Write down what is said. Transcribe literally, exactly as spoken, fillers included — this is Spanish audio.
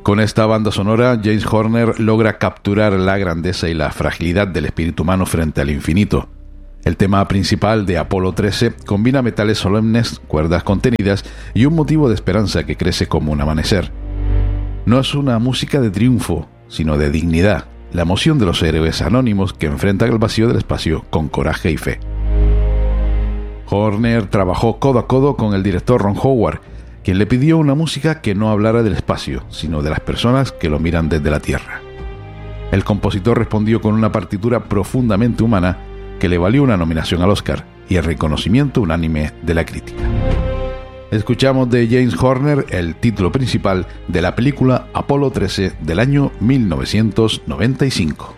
Con esta banda sonora, James Horner logra capturar la grandeza y la fragilidad del espíritu humano frente al infinito. El tema principal de Apolo trece combina metales solemnes, cuerdas contenidas y un motivo de esperanza que crece como un amanecer. No es una música de triunfo, sino de dignidad, la emoción de los héroes anónimos que enfrentan el vacío del espacio con coraje y fe. Horner trabajó codo a codo con el director Ron Howard, quien le pidió una música que no hablara del espacio, sino de las personas que lo miran desde la Tierra. El compositor respondió con una partitura profundamente humana que le valió una nominación al Oscar y el reconocimiento unánime de la crítica. Escuchamos de James Horner el título principal de la película Apolo trece del año mil novecientos noventa y cinco.